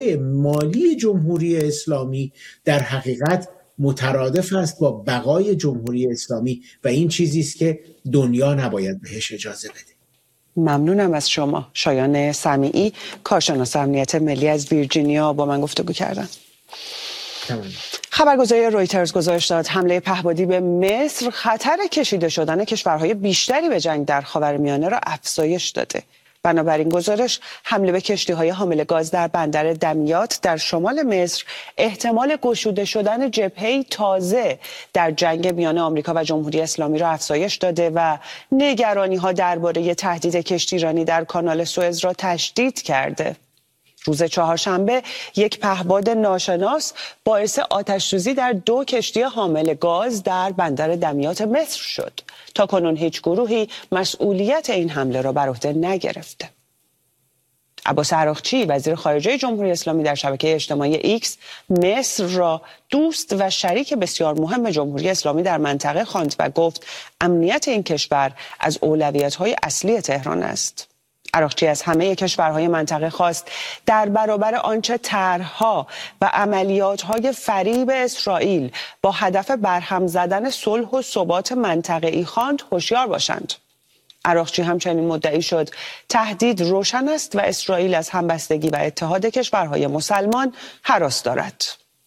مالی جمهوری اسلامی در حقیقت مترادف است با بقای جمهوری اسلامی و این چیزی است که دنیا نباید بهش اجازه بده. ممنونم از شما. شایان سمیعی، کارشناس امنیت ملی از ویرجینیا با من گفتگو کردن. خبرگزاری رویترز گزارش داد حمله پهپادی به مصر خطر کشیده شدن کشورهای بیشتری به جنگ در خاورمیانه را افزایش داده. بنابراین گزارش حمله به کشتی‌های حامل گاز در بندر دمیات در شمال مصر احتمال گشوده شدن جبهه‌ای تازه در جنگ میان آمریکا و جمهوری اسلامی را افزایش داده و نگرانی‌ها درباره تهدید کشتیرانی در کانال سوئز را تشدید کرده. روز چهارشنبه یک پهپاد ناشناس باعث آتش‌سوزی در 2 کشتی حامل گاز در بندر دمیات مصر شد. تاکنون هیچ گروهی مسئولیت این حمله را بر عهده نگرفته. عباس عراقچی وزیر خارجه جمهوری اسلامی در شبکه اجتماعی ایکس مصر را دوست و شریک بسیار مهم جمهوری اسلامی در منطقه خواند و گفت امنیت این کشور از اولویت‌های اصلی تهران است. عراقچی از همه کشورهای منطقه خواست در برابر آنچه طرح‌ها و عملیات‌های فریب اسرائیل با هدف برهم زدن صلح و ثبات منطقه‌ای خواند هوشیار باشند. عراقچی همچنین مدعی شد تهدید روشن است و اسرائیل از همبستگی و اتحاد کشورهای مسلمان هراس دارد.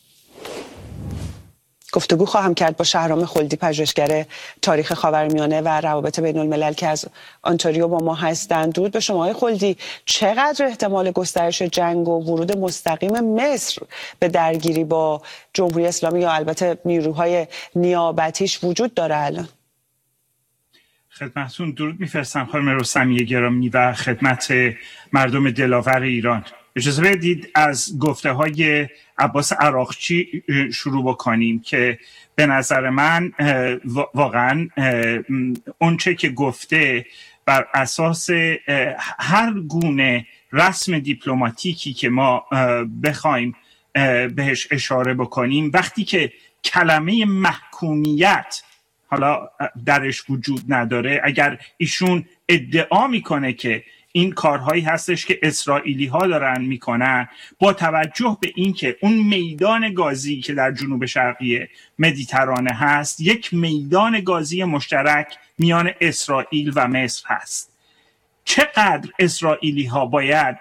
گفتگو خواهم کرد با شهرام خلدی، پژوهشگر تاریخ خاورمیانه و روابط بین الملل که از آنتاریو با ما هستند. درود به شما آقای خلدی. چقدر احتمال گسترش جنگ و ورود مستقیم مصر به درگیری با جمهوری اسلامی یا البته نیروهای نیابتیش وجود داره الان؟ خدمتتون درود میفرستم خانم رستمی گرامی و خدمت مردم دلاور ایران. اجازه بدید از گفته های عباس عراقچی شروع بکنیم که به نظر من واقعا اونچه که گفته بر اساس هر گونه رسم دیپلماتیکی که ما بخوایم بهش اشاره بکنیم، وقتی که کلمه محکومیت حالا درش وجود نداره، اگر ایشون ادعا میکنه که این کارهایی هستش که اسرائیلی ها دارن میکنن، با توجه به اینکه اون میدان گازی که در جنوب شرقی مدیترانه هست یک میدان گازی مشترک میان اسرائیل و مصر هست، چقدر اسرائیلی ها باید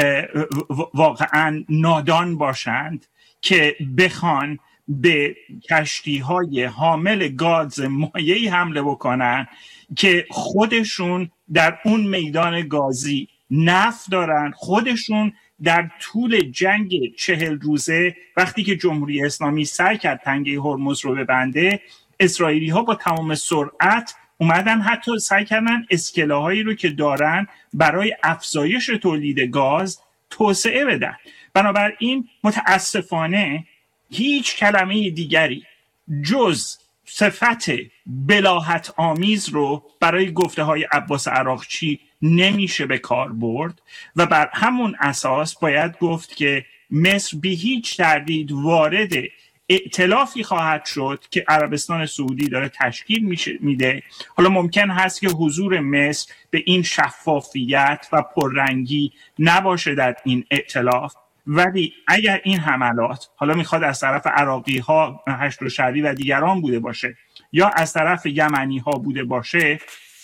واقعا نادان باشند که بخوان به کشتی های حامل گاز مایعی حمله بکنن که خودشون در اون میدان گازی نفت دارن. خودشون در طول جنگ 40 روزه وقتی که جمهوری اسلامی سعی کرد تنگه هرمز رو ببنده، اسرائیلی ها با تمام سرعت اومدن حتی سعی کردن اسکله‌هایی رو که دارن برای افزایش تولید گاز توسعه بدن. بنابراین متاسفانه هیچ کلمه دیگری جز صفت بلاهت آمیز رو برای گفته های عباس عراقچی نمیشه به کار برد و بر همون اساس باید گفت که مصر بی هیچ تردید وارد ائتلافی خواهد شد که عربستان سعودی داره تشکیل میده. حالا ممکن هست که حضور مصر به این شفافیت و پررنگی نباشه در این ائتلاف، ولی اگر این حملات حالا میخواد از طرف عراقی ها، هشت شهری و دیگران بوده باشه یا از طرف یمنی ها بوده باشه،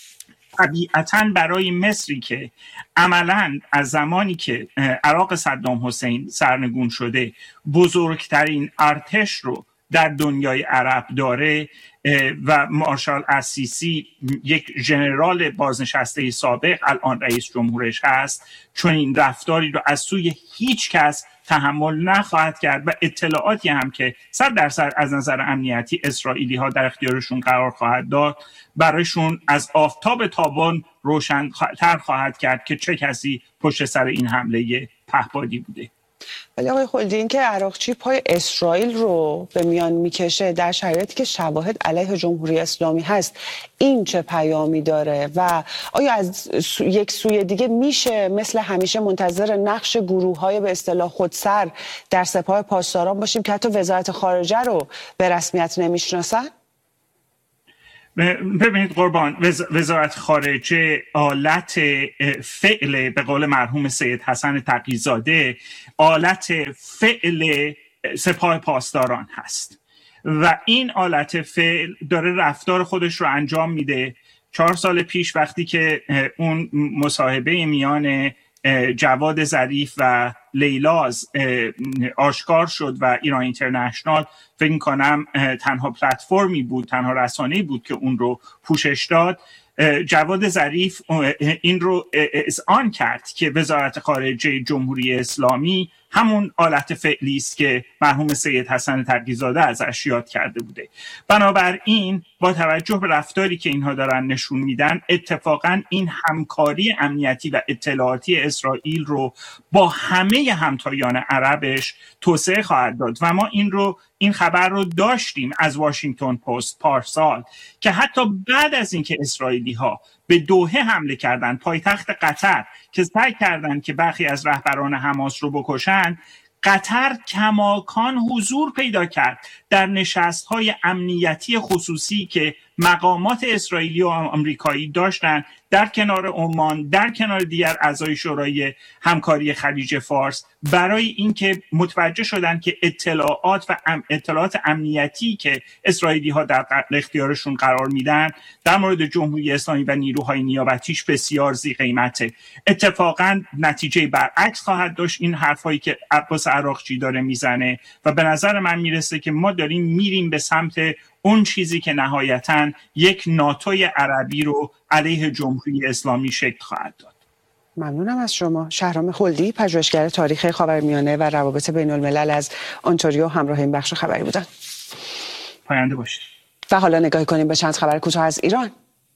طبیعتاً برای مصری که عملاً از زمانی که عراق صدام حسین سرنگون شده بزرگترین ارتش رو در دنیای عرب داره و مارشال السیسی یک ژنرال بازنشسته سابق الان رئیس جمهورش هست، چون این رفتاری رو از سوی هیچ کس تحمل نخواهد کرد و اطلاعاتی هم که 100% از نظر امنیتی اسرائیلی ها در اختیارشون قرار خواهد داد برایشون از آفتاب تابان روشن‌تر خواهد کرد که چه کسی پشت سر این حمله پهپادی بوده. ولی آقای خلدی، این که عراقچی پای اسرائیل رو به میان میکشه در شرایطی که شواهد علیه جمهوری اسلامی هست، این چه پیامی داره و آیا از یک سوی دیگه میشه مثل همیشه منتظر نقش گروه‌های به اصطلاح خودسر در سپاه پاسداران باشیم که حتی وزارت خارجه رو به رسمیت نمیشناسن؟ ببینید قربان، وزارت خارجه آلت فعل، به قول مرحوم سید حسن تقی‌زاده، آلت فعل سپاه پاسداران هست و این آلت فعل داره رفتار خودش رو انجام میده. 4 سال پیش وقتی که اون مصاحبه میان جواد ظریف و لیلاز آشکار شد و ایران اینترنشنال فکر می‌کنم تنها پلتفرمی بود، تنها رسانه‌ای بود که اون رو پوشش داد، جواد ظریف این رو اذعان کرد که وزارت خارجه جمهوری اسلامی همون آلت فعلی است که مرحوم سید حسن تقی‌زاده ازش یاد کرده بوده. بنابراین با توجه به رفتاری که اینها دارن نشون میدن، اتفاقا این همکاری امنیتی و اطلاعاتی اسرائیل رو با همه همتایان عربش توسعه خواهد داد و ما این خبر رو داشتیم از واشنگتن پست پارسال که حتی بعد از اینکه اسرائیلی ها به دوحه حمله کردن، پایتخت قطر، که سعی کردن که برخی از رهبران حماس رو بکشن، قطر کماکان حضور پیدا کرد در نشست‌های امنیتی خصوصی که مقامات اسرائیلی و آمریکایی داشتن در کنار عمان، در کنار دیگر اعضای شورای همکاری خلیج فارس، برای اینکه متوجه شدن که اطلاعات امنیتی که اسرائیلی ها در اختیارشون قرار میدن در مورد جمهوری اسلامی و نیروهای نیابتیش بسیار ذی قیمته. اتفاقا نتیجه برعکس خواهد داشت این حرفایی که عباس عراقچی داره میزنه و به نظر من میرسه که ما داریم میریم به سمت اون چیزی که نهایتاً یک ناتوی عربی رو علیه جمهوری اسلامی شکل خواهد داد. ممنونم از شما. شهرام خلدی، پژوهشگر تاریخ خاورمیانه و روابط بین الملل از اونتاریو، همراه این بخش خبری بودن. پاینده باشید. و حالا نگاهی کنیم به چند خبر کوتاه از ایران.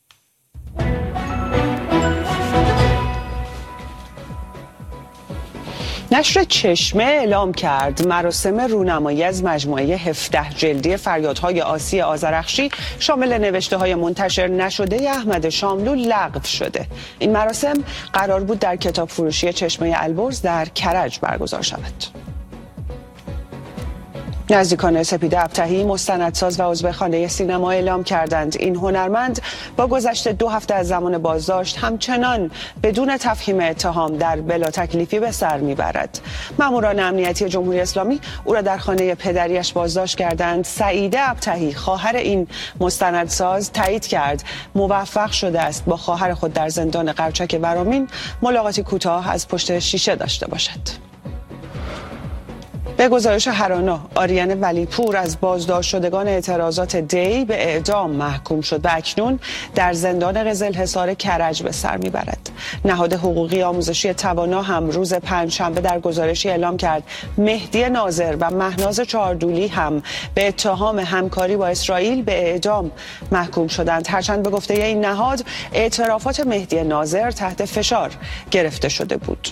نشر چشمه اعلام کرد مراسم رونمایی از مجموعه 17 جلدی فریادهای عاصی آذرخشی شامل نوشته‌های منتشر نشده احمد شاملو لغو شده. این مراسم قرار بود در کتاب فروشی چشمه البرز در کرج برگزار شود. نزدیکان سپید ابطحی، مستندساز و عضو خانه سینما اعلام کردند این هنرمند با گذشت 2 هفته از زمان بازداشت همچنان بدون تفهیم اتهام در بلا تکلیفی به سر میبرد. ماموران امنیتی جمهوری اسلامی او را در خانه پدریش بازداشت کردند. سعیده ابطحی، خواهر این مستندساز، تایید کرد موفق شده است با خواهر خود در زندان قرچک ورامین ملاقاتی کوتاه از پشت شیشه داشته باشد. به گزارش هرانا، آریان ولیپور از بازداشت شدگان اعتراضات دی به اعدام محکوم شد و اکنون در زندان قزلحصار کرج به سر میبرد. نهاد حقوقی آموزشی توانا هم روز پنجشنبه در گزارشی اعلام کرد مهدی ناظر و مهناز چهاردولی هم به اتهام همکاری با اسرائیل به اعدام محکوم شدند. هرچند به گفته این نهاد اعترافات مهدی ناظر تحت فشار گرفته شده بود.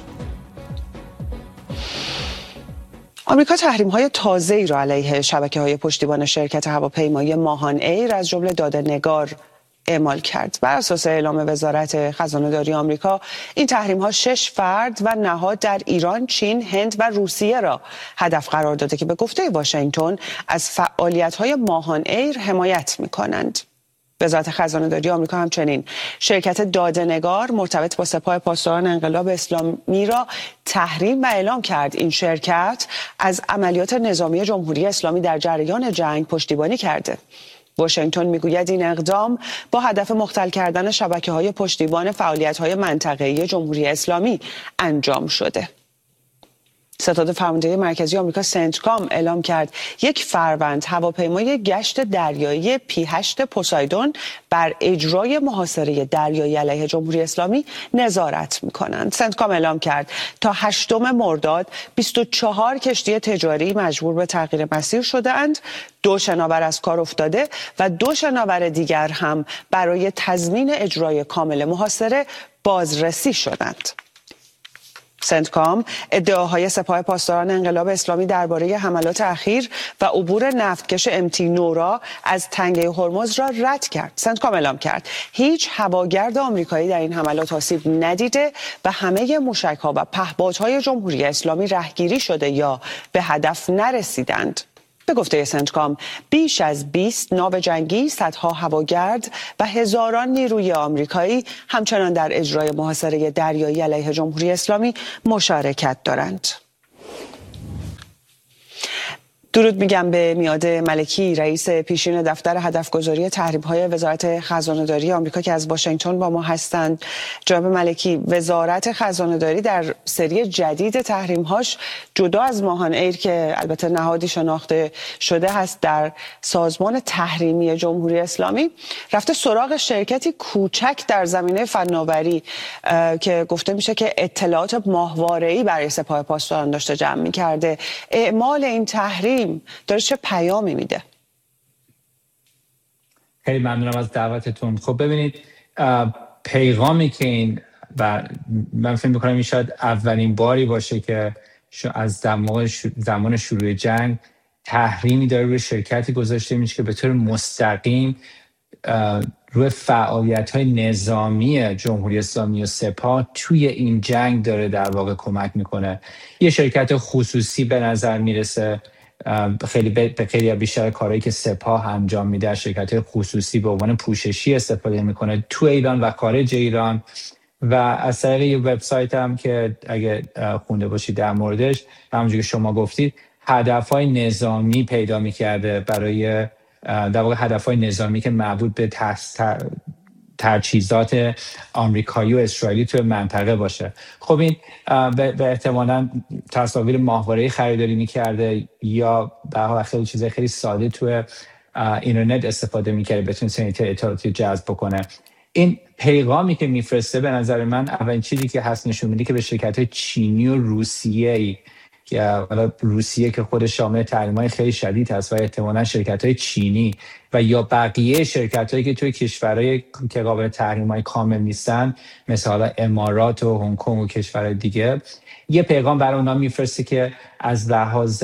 آمریکا تحریم‌های تازه‌ای را علیه شبکه‌های پشتیبان شرکت هواپیمایی ماهان ایر از جمله داده‌نگار اعمال کرد. بر اساس اعلام وزارت خزانه‌داری آمریکا، این تحریم‌ها 6 فرد و نهاد در ایران، چین، هند و روسیه را هدف قرار داده که به گفته واشنگتن از فعالیت‌های ماهان ایر حمایت می‌کنند. وزارت خزانه‌داری آمریکا همچنین شرکت داده‌نگار مرتبط با سپاه پاسداران انقلاب اسلامی را تحریم و اعلام کرد. این شرکت از عملیات نظامی جمهوری اسلامی در جریان جنگ پشتیبانی کرده. واشنگتن میگوید این اقدام با هدف مختل کردن شبکه‌های پشتیبان فعالیت‌های منطقه‌ای جمهوری اسلامی انجام شده. ستاد فرمانده مرکزی آمریکا سنتکام اعلام کرد 1 فروند هواپیمای گشت دریایی P-8 پوسایدون بر اجرای محاصره دریایی علیه جمهوری اسلامی نظارت می‌کنند. سنتکام اعلام کرد تا 8 مرداد 24 کشتی تجاری مجبور به تغییر مسیر شده‌اند. 2 شناور از کار افتاده و 2 شناور دیگر هم برای تضمین اجرای کامل محاصره بازرسی شدند. سنتکام ادعاهای سپاه پاسداران انقلاب اسلامی درباره حملات اخیر و عبور نفتکش MT نورا از تنگه هرمز را رد کرد. سنتکام اعلام کرد هیچ هواگرد آمریکایی در این حملات آسیب ندیده و همه موشک‌ها و پهپادهای جمهوری اسلامی رهگیری شده یا به هدف نرسیدند. به گفته سنتکام بیش از 20 ناو جنگی، صدها هواگرد و هزاران نیروی آمریکایی همچنان در اجرای محاصره دریایی علیه جمهوری اسلامی مشارکت دارند. درود میگم به میاد ملکی، رئیس پیشین دفتر هدفگذاری تحریم‌های وزارت خزانه‌داری آمریکا که از واشنگتن با ما هستند. جناب ملکی، وزارت خزانه‌داری در سری جدید تحریم‌هاش جدا از ماهان ایر که البته نهادی شناخته شده هست در سازمان تحریمی جمهوری اسلامی، رفته سراغ شرکتی کوچک در زمینه فناوری که گفته میشه که اطلاعات ماهواره‌ای برای سپاه پاسداران داشته جمع می‌کرده. اعمال این تحریم داره چه پیامی میده؟ خیلی ممنونم از دعوتتون. خب ببینید، پیغامی که این و من فکر می‌کنم این شاید اولین باری باشه که از زمان شروع جنگ تحریمی داره روی شرکتی گذاشته میشه که به طور مستقیم روی فعالیت‌های نظامی جمهوری اسلامی و سپاه توی این جنگ داره در واقع کمک میکنه. یه شرکت خصوصی به نظر میرسه، خیلی بیشتر کارهایی که سپاه انجام میده شرکت خصوصی به عنوان پوششی استفاده میکنه تو ایران و خارج ایران. و از طریق یه وبسایت هم که اگه خونده باشید در موردش، همونجوری که شما گفتید، هدفهای نظامی پیدا میکرده برای در واقع هدفهای نظامی که مربوط به تجهیزات آمریکایی و اسرائیلی توی منطقه باشه. خب این به احتمالاً تصاویر ماهواره‌ای خریداری می‌کرده یا به هر خیلی چیزای خیلی ساده توی اینترنت استفاده می‌کرده بتونه اطلاعاتی جذب بکنه. این پیغامی که میفرسته به نظر من اولین چیزی که هست نشون میده که به شرکت‌های چینی و روسیه‌ای که روسیه که خودش شامل تحریم‌های خیلی شدید هست و احتمالاً شرکت‌های چینی و یا بقیه شرکت‌هایی که توی کشورهای که قابل تحریم‌های کامل نیستن مثل حالا امارات و هنگ کنگ و کشورهای دیگه، یه پیغام برای اونا میفرسته که از لحاظ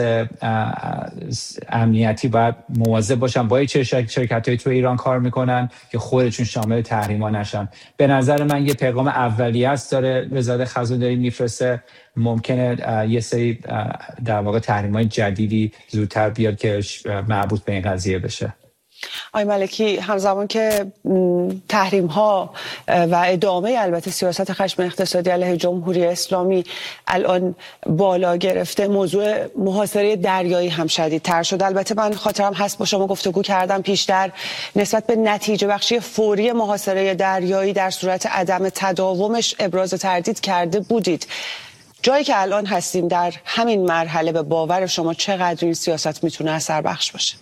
امنیتی باید مواظب باشن با چه شرکت‌هایی توی ایران کار میکنن که خودشون شامل تحریم‌ها نشن. به نظر من یه پیغام اولیه است داره وزارت خزانه‌داری میفرسته. ممکنه یه سری در واقع تحریم‌های جدیدی زودتر بیاد که مربوط به این قضیه بشه. آقای ملکی، همزمان که تحریم‌ها و ادامه البته سیاست خشم اقتصادی علیه جمهوری اسلامی الان بالا گرفته، موضوع محاصره دریایی هم شدیدتر شد. البته من خاطرم هست با شما گفتگو کردم پیشتر نسبت به نتیجه بخشی فوری محاصره دریایی در صورت عدم تداومش ابراز تردید کرده بودید. جایی که الان هستیم در همین مرحله به باور شما چقدر این سیاست میتونه اثر بخش باشه؟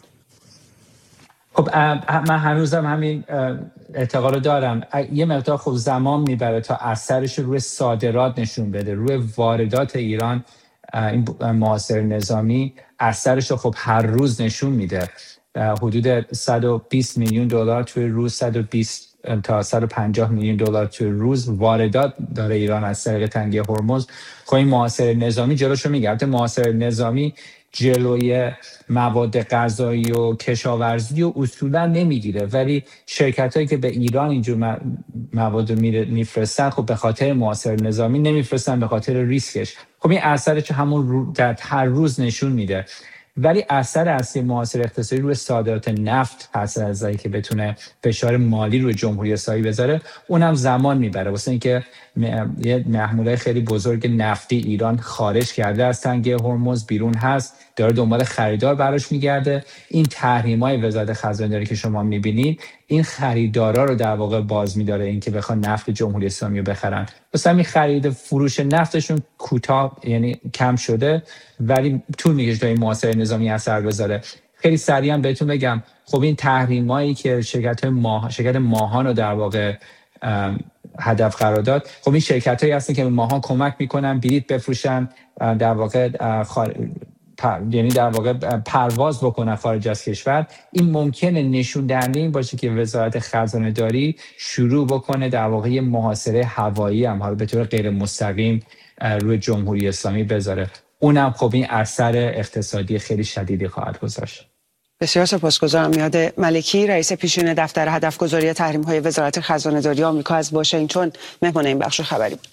خب من هنوزم همین اعتقاد رو دارم. یه مقدار خب زمان میبره تا اثرش روی صادرات نشون بده. روی واردات ایران این محاصره نظامی اثرش رو خب هر روز نشون میده. حدود 120 میلیون دلار توی روز، 120 تا 150 میلیون دلار توی روز واردات داره ایران از طریق تنگه هرمز. خب این محاصره نظامی جلوشو میگیره. محاصره نظامی جلوی مواد غذایی و کشاورزی و اصولا نمیگیره، ولی شرکتایی که به ایران اینجور مواد میفرستن خب به خاطر محاصره نظامی نمیفرستن، به خاطر ریسکش. خب این اثرش همون در هر روز نشون میده. ولی اثر اصلی محاصره اقتصادی روی صادرات نفت هست، از اینکه بتونه فشار مالی روی جمهوری اسلامی بذاره، اونم زمان میبره. واسه اینکه یه محموله خیلی بزرگ نفتی ایران خارج کرده از تنگه هرمز، بیرون هست، داره دنبال خریدار براش میگرده. این تحریم‌های وزارت خزانه‌داری که شما میبینید این خریدارا رو در واقع باز می‌داره اینکه بخوان نفت جمهوری اسلامی رو بخرن. مثلا این خرید فروش نفتشون کوتاه، یعنی کم شده، ولی طول می‌کشه تا این محاصره نظامی اثر بذاره. خیلی سریعا بهتون بگم، خب این تحریمایی که شرکت ماهان رو در واقع هدف قرار داد، خب این شرکتایی هستن که به ماهان کمک میکنن بلیط بفروشن، در واقع یعنی در واقع پرواز بکنن خارج از کشور. این ممکنه نشون دهنده این باشه که وزارت خزانه داری شروع بکنه در واقع محاصره هوایی هم حالا به طور غیر مستقیم روی جمهوری اسلامی بذاره. اونم خب این اثر اقتصادی خیلی شدیدی خواهد گذاشت. بسیار سپاسگزارم. میاد ملکی، رئیس پیشین دفتر هدفگذاری تحریم‌های وزارت خزانه‌داری آمریکا از واشنگتن مهمان این بخش خبری بود.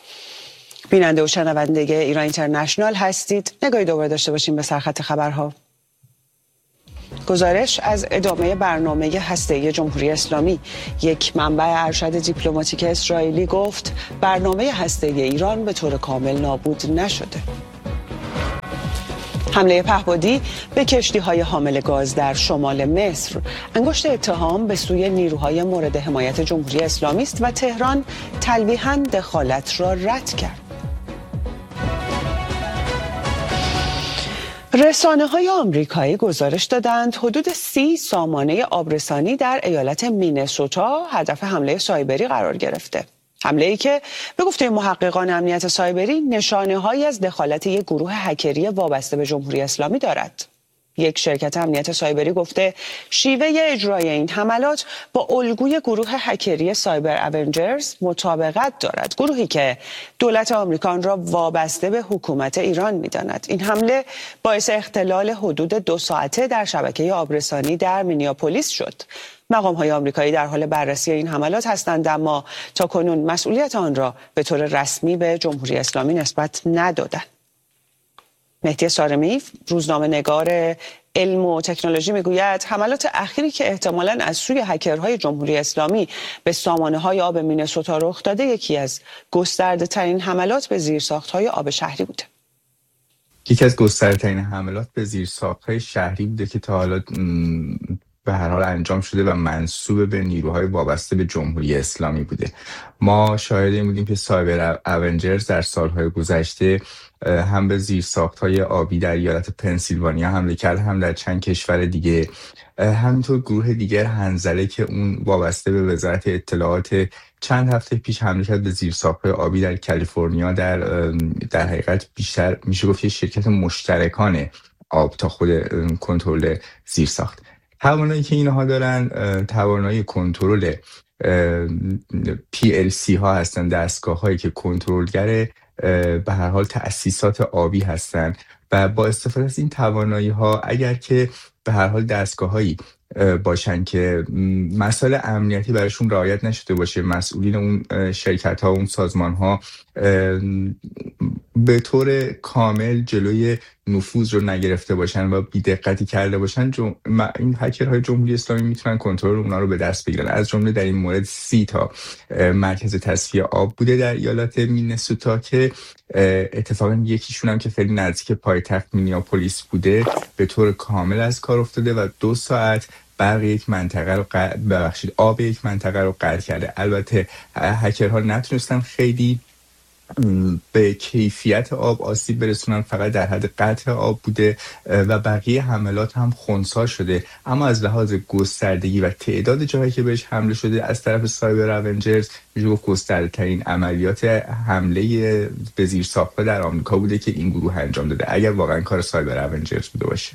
بیننده و شنونده ایران اینترنشنال هستید. نگاهی دوباره داشته باشیم به سرخط خبرها. گزارش از ادامه برنامه هسته‌ای جمهوری اسلامی. یک منبع ارشد دیپلماتیک اسرائیلی گفت برنامه هسته‌ای ایران به طور کامل نابود نشده. حمله پهپادی به کشتی‌های حامل گاز در شمال مصر. انگشت اتهام به سوی نیروهای مورد حمایت جمهوری اسلامی است و تهران تلویحاً دخالت را رد کرد. رسانه‌های آمریکایی گزارش دادند حدود 30 سامانه آبرسانی در ایالت مینسوتا هدف حمله سایبری قرار گرفته. حمله‌ای که به گفته محققان امنیت سایبری نشانه‌هایی از دخالت یک گروه هکری وابسته به جمهوری اسلامی دارد. یک شرکت امنیت سایبری گفته شیوه اجرای این حملات با الگوی گروه هکری سایبر اونجرز مطابقت دارد، گروهی که دولت آمریکا را وابسته به حکومت ایران می‌داند. این حمله باعث اختلال حدود 2 ساعته در شبکه آبرسانی در مینیاپولیس شد. مقام‌های آمریکایی در حال بررسی این حملات هستند، اما تاکنون مسئولیت آن را به طور رسمی به جمهوری اسلامی نسبت ندادند. مهدی سارمی، روزنامه‌نگار علم و تکنولوژی، میگوید حملات اخیری که احتمالاً از سوی هکرهای جمهوری اسلامی به سامانه‌های آب مینسوتا رخ داده یکی از گسترده‌ترین حملات به زیرساخت‌های آب شهری بوده. یکی از گسترده‌ترین حملات به زیرساخت‌های شهری بوده که تا حالا به هر حال انجام شده و منسوب به نیروهای وابسته به جمهوری اسلامی بوده. ما شاهد این بودیم که سایبر اونجرز در سالهای گذشته هم به زیرساخت‌های آبی در ایالت پنسیلوانیا حمله کرد، هم در چند کشور دیگه. همینطور گروه دیگر هنزله که اون وابسته به وزارت اطلاعات چند هفته پیش حمله کرد به زیرساخت‌های آبی در کالیفرنیا. در حقیقت بیشتر میشه گفت شرکت مشترکان آب تا خود کنترل زیرساخت. توانایی که اینها دارن توانایی کنترل PLC ها هستن، دستگاه هایی که کنترلگر به هر حال تأسیسات آبی هستن و با استفاده از این توانایی ها اگر که به هر حال دستگاه هایی باشن که مسائل امنیتی براشون رعایت نشده باشه، مسئولین اون شرکت ها، اون سازمان ها به طور کامل جلوی نفوذ رو نگرفته باشن و بی‌دقتی کرده باشن، این هکرهای جمهوری اسلامی میتونن کنترل اونا رو به دست بگیرن. از جمله در این مورد 30 تا مرکز تصفیه آب بوده در ایالت مینسوتا که اتفاقا یکیشون هم که خیلی نزدیک پایتخت مینیاپولیس بوده به طور کامل از کار افتاده و 2 ساعت برق یک منطقه رو آب یک منطقه رو قطع کرده. البته هکرها نتونستن خیلی به کیفیت آب آسیب برسونن، فقط در حد قطع آب بوده و بقیه حملات هم خنثی شده. اما از لحاظ گستردگی و تعداد جاهایی که بهش حمله شده از طرف سایبر اونجرز میشه گسترده‌ترین عملیات حمله به زیرساخت‌ها در آمریکا بوده که این گروه انجام داده، اگر واقعا کار سایبر اونجرز بوده باشه.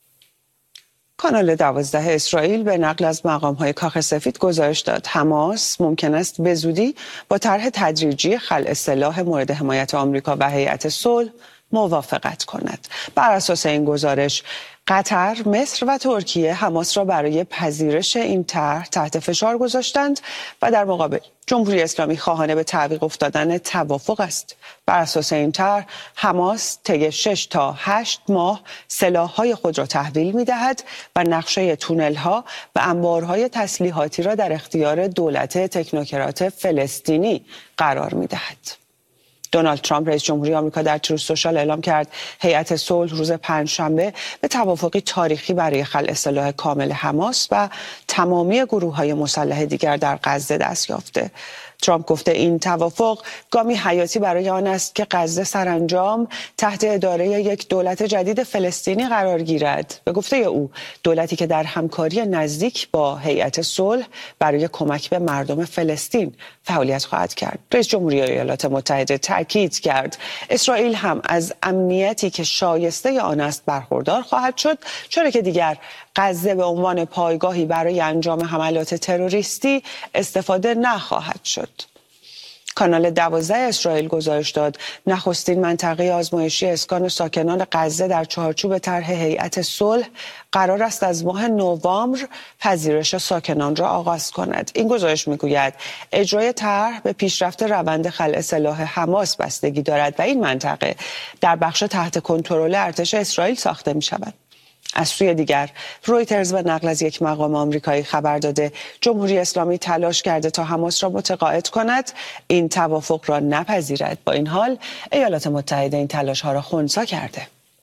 کانال 12 اسرائیل به نقل از مقام‌های کاخ سفید گزارش داد حماس ممکن است به زودی با طرح تدریجی خلع سلاح مورد حمایت آمریکا و هیئت صلح موافقت کند. بر اساس این گزارش قطر، مصر و ترکیه حماس را برای پذیرش این طرح تحت فشار گذاشتند و در مقابل جمهوری اسلامی خواهان به تعویق افتادن توافق است. بر اساس این طرح حماس طی 6 تا 8 ماه سلاح‌های خود را تحویل می‌دهد و نقشه تونل‌ها و انبارهای تسلیحاتی را در اختیار دولت تکنوکرات فلسطینی قرار می‌دهد. دونالد ترامپ رئیس جمهوری آمریکا در تروث سوشال اعلام کرد هیئت صلح روز پنجشنبه به توافقی تاریخی برای خلع سلاح کامل حماس و تمامی گروه‌های مسلح دیگر در غزه دست یافته. ترامپ گفته این توافق گامی حیاتی برای آن است که غزه سرانجام تحت اداره یک دولت جدید فلسطینی قرار گیرد. به گفته او دولتی که در همکاری نزدیک با هیئت صلح برای کمک به مردم فلسطین فعالیت خواهد کرد. رئیس جمهوری ایالات متحده تاکید کرد اسرائیل هم از امنیتی که شایسته آن است برخوردار خواهد شد، چرا که دیگر غزه به عنوان پایگاهی برای انجام حملات تروریستی استفاده نخواهد شد. کانال 12 اسرائیل گزارش داد نخستین منطقه آزمایشی اسکان ساکنان غزه در چارچوب طرح هیئت صلح قرار است از ماه نوامبر پذیرش ساکنان را آغاز کند. این گزارش میگوید اجرای طرح به پیشرفت روند خلع سلاح حماس بستگی دارد و این منطقه در بخش تحت کنترل ارتش اسرائیل ساخته می شود. از سوی دیگر رویترز به نقل از یک مقام آمریکایی خبر داده جمهوری اسلامی تلاش کرده تا حماس را متقاعد کند این توافق را نپذیرد. با این حال ایالات متحده این تلاش ها را خنثی کرده.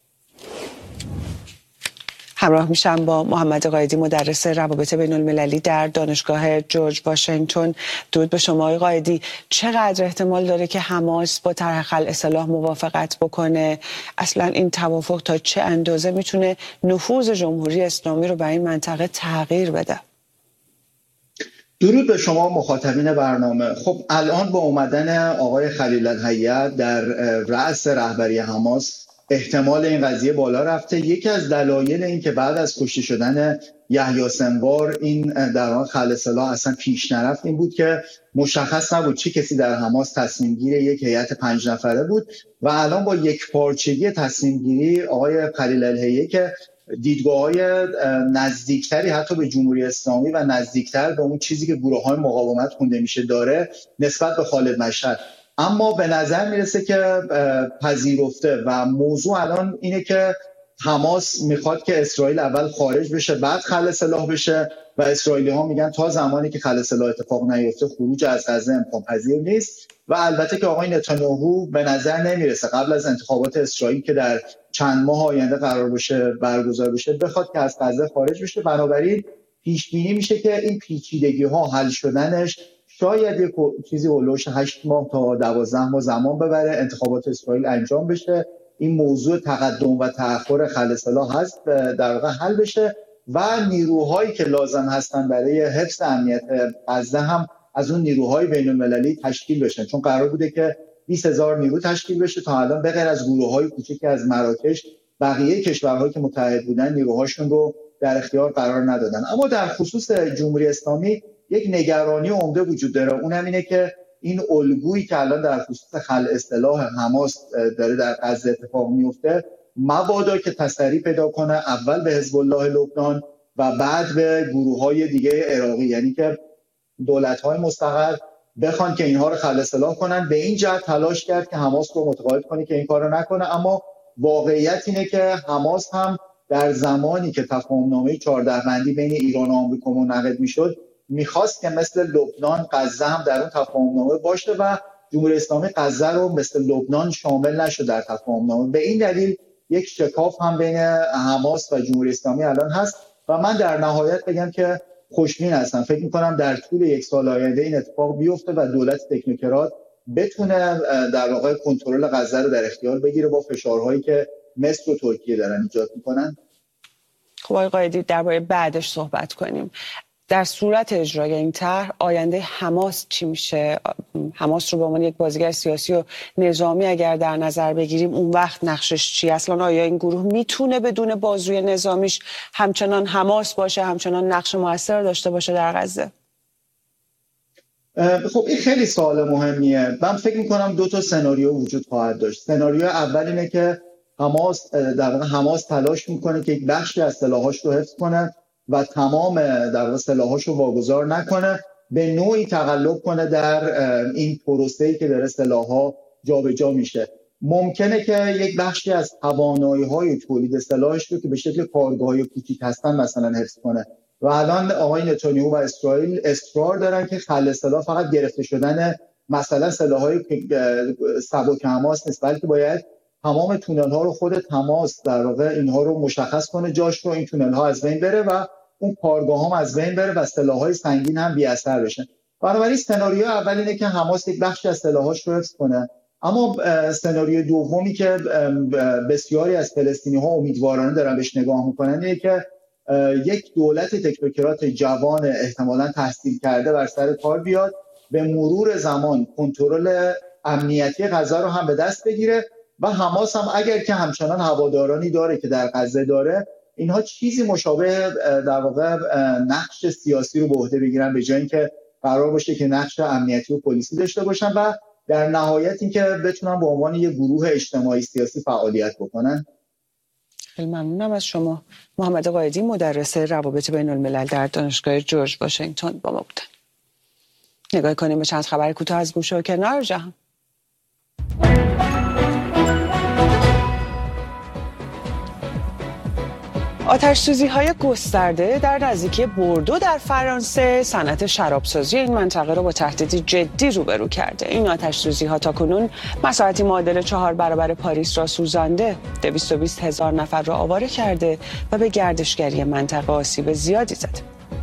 همراه میشم با محمد قائدی، مدرس روابط بین المللی در دانشگاه جورج واشنگتن. درود به شما آقای قائدی. چقدر احتمال داره که حماس با طرح خلع سلاح موافقت بکنه؟ اصلا این توافق تا چه اندازه میتونه نفوذ جمهوری اسلامی رو بر این منطقه تغییر بده؟ درود به شما مخاطبین برنامه. خب الان با اومدن آقای خلیل الحیه در رأس رهبری حماس احتمال این قضیه بالا رفته. یکی از دلایل این که بعد از کشته شدن یحیی سنوار این در واقع خلع سلاح اصلا پیش نرفت این بود که مشخص نبود چه کسی در حماس تصمیم گیر یک هیئت 5 نفره بود و الان با یک پارچگی تصمیم گیری آقای خلیل الحیه که دیدگاه‌های نزدیکتری حتی به جمهوری اسلامی و نزدیکتر به اون چیزی که گروه‌های مقاومت خونده میشه داره نسبت به خالد مشهد، اما به نظر میرسه که پذیرفته و موضوع الان اینه که حماس میخواد که اسرائیل اول خارج بشه بعد خلع سلاح بشه و اسرائیلی ها میگن تا زمانی که خلع سلاح اتفاق نیفته خروج از غزه امکان پذیر نیست. و البته که آقای نتانیاهو به نظر نمیرسه قبل از انتخابات اسرائیل که در چند ماه آینده قرار باشه برگزار بشه بخواد که از غزه خارج بشه. بنابراین پیش بینی میشه که این پیچیدگی ها حل شدنش شاید یک چیزی هولوش 8 ماه تا 12 ماه زمان ببره، انتخابات اسرائیل انجام بشه، این موضوع تقدم و تأخر خلع سلاح هست در واقع حل بشه و نیروهایی که لازم هستن برای حفظ امنیت غزه هم از اون نیروهای بین المللی تشکیل بشن، چون قرار بوده که 20,000 نیرو تشکیل بشه. تا الان به غیر از گروه‌های کوچیکی از مراکش بقیه کشورهایی که متحد بودن نیروهاشون رو در اختیار قرار ندادن. اما در خصوص جمهوری اسلامی یک نگرانی عمده وجود داره، اونم اینه که این الگویی که الان در خصوص خلع سلاح حماس داره در غزه اتفاق میفته مبادا که تسری پیدا کنه اول به حزب الله لبنان و بعد به گروه‌های دیگه عراقی، یعنی که دولت‌های مستقل بخوان که اینها رو خلع سلاح کنن. به این جهت تلاش کرد که حماس رو متقاعد کنه که این کارو نکنه، اما واقعیت اینه که حماس هم در زمانی که تفاهم‌نامه 14 بندی بین ایران و آمریکا منعقد میشد میخواست که مثل لبنان غزه هم در اون تفاهم‌نامه باشه و جمهوری اسلامی غزه رو مثل لبنان شامل نشد در تفاهم‌نامه. به این دلیل یک شکاف هم بین حماس و جمهوری اسلامی الان هست و من در نهایت بگم که خوشبین هستم. فکر می‌کنم در طول یک سال آینده این اتفاق بیفته و دولت تکنوکرات بتونه در واقع کنترل غزه رو در اختیار بگیره با فشارهایی که مصر و ترکیه دارن ایجاد می‌کنن. خب آقای قائدی درباره بعدش صحبت کنیم. در صورت اجرای این طرح آینده حماس چی میشه؟ حماس رو به عنوان یک بازیگر سیاسی و نظامی اگر در نظر بگیریم اون وقت نقشش چی؟ اصلا آیا این گروه میتونه بدون بازوی نظامیش همچنان حماس باشه، همچنان نقش موثر داشته باشه در غزه؟ خب این خیلی سوال مهمیه. من فکر میکنم 2 تا سناریو وجود خواهد داشت. سناریو اول اینه که حماس تلاش میکنه که یک بخشی از سلاحاش رو حفظ کنه و تمام در واقع سلاحاشو واگذار نکنه، به نوعی تقلب کنه در این پروسه‌ای که داره سلاح‌ها جابجا میشه. ممکنه که یک بخشی از توانایی‌های تولید سلاحش رو که به شکل کارگاه‌های کوچیک هستن مثلا حفظ کنه. و الان آقای نتانیاهو و اسرائیل اصرار دارن که خلع سلاح فقط گرفته شدن مثلا سلاح‌های سبک حماس نیست، بلکه باید تمام تونل‌ها رو خود حماس در واقع اینها رو مشخص کنه جاش رو، این تونل‌ها از بین بره و اون کارگاه هم از بین بره و سلاح‌های سنگین هم بی‌اثر بشن. بنابراین سناریو اول اینه که حماس یک بخش از سلاحاش رو حفظ کنه، اما سناریو دومی که بسیاری از فلسطینی‌ها امیدوارانه دارن بهش نگاه می‌کنن اینه که یک دولت تکنوکرات جوان احتمالاً تحصیل کرده بر سر کار بیاد، به مرور زمان کنترل امنیتی غزه رو هم به دست بگیره و حماس هم اگر که همچنان هوادارانی داره که در غزه داره، اینها چیزی مشابه در واقع نقش سیاسی رو به عهده بگیرن به جای اینکه قرار باشه که نقش امنیتی و پلیسی داشته باشن و در نهایت اینکه بتونن به عنوان یک گروه اجتماعی سیاسی فعالیت بکنن. خیلی ممنونم از شما. محمد قائدی، مدرس روابط بین الملل در دانشگاه جورج واشنگتن با ما بودن. نگاه کنیم به چند خبر کوتاه از گوشه و کنار جهان. آتش‌سوزی‌های گسترده در نزدیکی بوردو در فرانسه صنعت شرابسازی این منطقه را با تهدیدی جدی روبرو کرده. این آتش‌سوزی‌ها تاکنون مساحتی معادل 4 برابر پاریس را سوزانده، 220,000 نفر را آواره کرده و به گردشگری منطقه آسیب زیادی زده.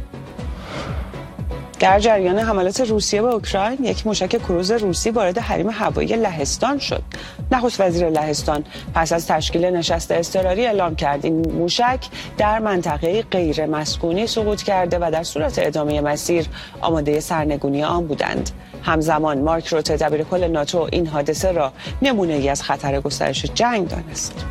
در جریان حملات روسیه به اوکراین، یک موشک کروز روسی وارد حریم هوایی لهستان شد. نخست وزیر لهستان پس از تشکیل نشست اضطراری اعلام کرد این موشک در منطقه غیر مسکونی سقوط کرده و در صورت ادامه مسیر آماده سرنگونی آن بودند. همزمان مارک روته دبیرکل ناتو این حادثه را نمونه‌ای از خطر گسترش جنگ دانست.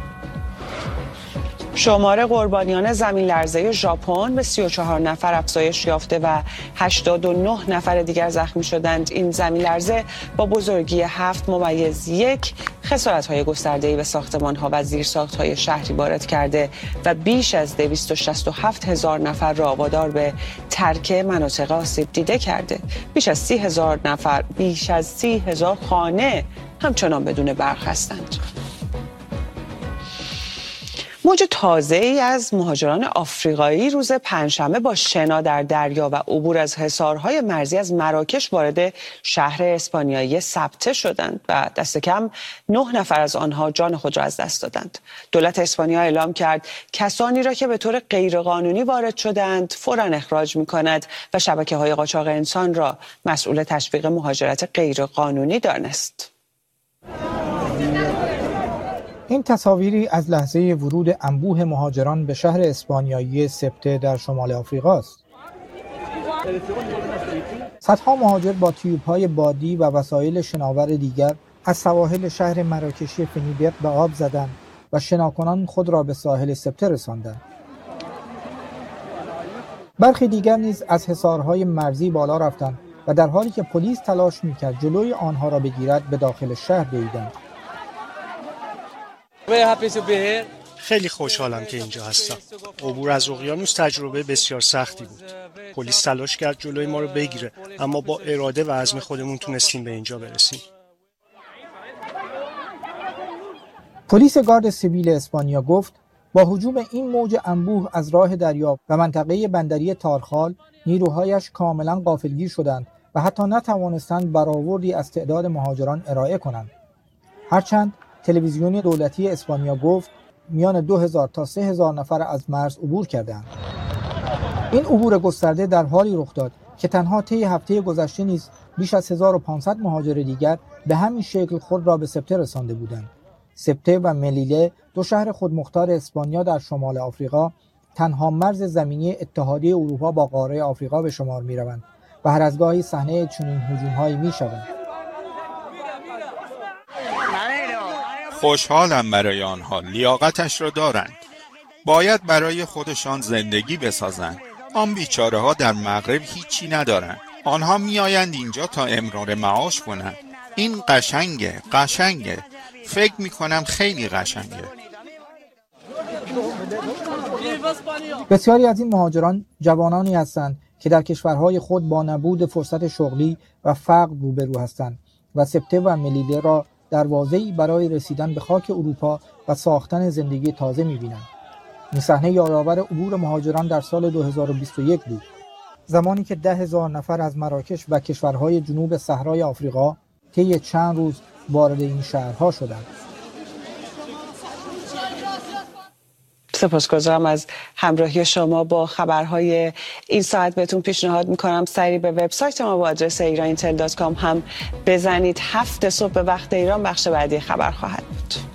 شمار قربانیان زمین لرزه ژاپن به 34 نفر افزایش یافته و 89 نفر دیگر زخمی شدند. این زمین لرزه با بزرگی 7.1 خسارت‌های گسترده‌ای به ساختمان‌ها و زیرساخت‌های شهری وارد کرده و بیش از 267,000 نفر را وادار به ترک مناطق آسیب دیده کرده. بیش از 30,000 خانه همچنان بدون برق هستند. موج تازه‌ای از مهاجران آفریقایی روز پنجشنبه با شنا در دریا و عبور از حصارهای مرزی از مراکش وارد شهر اسپانیایی سبته شدند و دست کم 9 نفر از آنها جان خود را از دست دادند. دولت اسپانیا اعلام کرد کسانی را که به طور غیرقانونی وارد شدند فوراً اخراج می‌کند و شبکه‌های قاچاق انسان را مسئول تشویق مهاجرت غیرقانونی دانست. این تصاویری از لحظه ورود انبوه مهاجران به شهر اسپانیایی سبته در شمال آفریقا است. صدها مهاجر با تیوب‌های بادی و وسایل شناور دیگر از سواحل شهر مراکشی فنیدق به آب زدند و شناکنان خود را به ساحل سبته رساندند. برخی دیگر نیز از حصارهای مرزی بالا رفتند و در حالی که پلیس تلاش می‌کرد جلوی آنها را بگیرد به داخل شهر دویدند. خیلی خوشحالم که اینجا هستم. عبور از اقیانوس تجربه بسیار سختی بود. پلیس تلاش کرد جلوی ما رو بگیره، اما با اراده و عزم خودمون تونستیم به اینجا برسیم. پلیس گارد سیویل اسپانیا گفت با هجوم این موج انبوه از راه دریا و منطقه بندری تارخال، نیروهایش کاملا غافلگیر شدند و حتی نتوانستند برآوردی از تعداد مهاجران ارائه کنند. هرچند تلویزیون دولتی اسپانیا گفت میان 2000 تا 3000 نفر از مرز عبور کردند. این عبور گسترده در حالی رخ داد که تنها طی هفته گذشته نیز بیش از 1500 مهاجر دیگر به همین شکل خود را به سبته رسانده بودند. سبته و ملیله، دو شهر خودمختار اسپانیا در شمال آفریقا، تنها مرز زمینی اتحادیه اروپا با قاره آفریقا به شمار می‌روند و هر از گاهی صحنه چنین هجوم‌هایی می‌شوند. خوشحالم برای آنها، لیاقتش را دارند. باید برای خودشان زندگی بسازند. آن بیچاره ها در مغرب هیچی ندارند. آنها میآیند اینجا تا امرار معاش کنند. این قشنگه. فکر میکنم خیلی قشنگه. بسیاری از این مهاجران جوانانی هستند که در کشورهای خود با نبود فرصت شغلی و فقر روبرو هستند و سبته و ملیله را دروازه‌ای برای رسیدن به خاک اروپا و ساختن زندگی تازه می‌بینند. این صحنه یادآور عبور مهاجران در سال 2021 بود، زمانی که 10,000 نفر از مراکش و کشورهای جنوب صحرای آفریقا طی چند روز وارد این شهرها شدند. سپاسگزارم از همراهی شما با خبرهای این ساعت. بهتون پیشنهاد میکنم سریع به وبسایت ما با آدرس irantel.com هم بزنید. 7 صبح به وقت ایران بخش بعدی خبر خواهد بود.